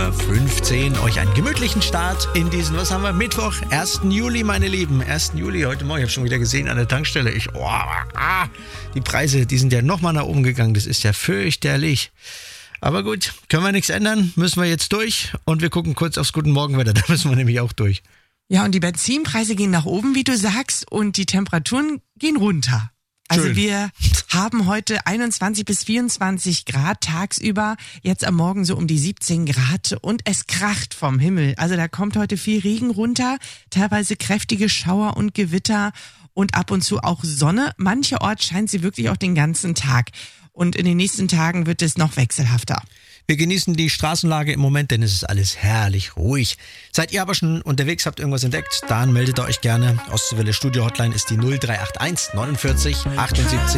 4:15 Uhr. Euch einen gemütlichen Start in diesen, was haben wir, Mittwoch, 1. Juli, meine Lieben. 1. Juli, heute Morgen, ich habe schon wieder gesehen an der Tankstelle. Die Preise, die sind ja nochmal nach oben gegangen. Das ist ja fürchterlich. Aber gut, können wir nichts ändern, müssen wir jetzt durch. Und wir gucken kurz aufs Guten Morgenwetter, da müssen wir nämlich auch durch. Ja, und die Benzinpreise gehen nach oben, wie du sagst, und die Temperaturen gehen runter. Also Schön. Wir haben heute 21 bis 24 Grad tagsüber, jetzt am Morgen so um die 17 Grad und es kracht vom Himmel. Also da kommt heute viel Regen runter, teilweise kräftige Schauer und Gewitter und ab und zu auch Sonne. Mancherorts scheint sie wirklich auch den ganzen Tag. Und in den nächsten Tagen wird es noch wechselhafter. Wir genießen die Straßenlage im Moment, denn es ist alles herrlich ruhig. Seid ihr aber schon unterwegs, habt irgendwas entdeckt, dann meldet ihr euch gerne. Ostseewelle Studio Hotline ist die 0381 49 78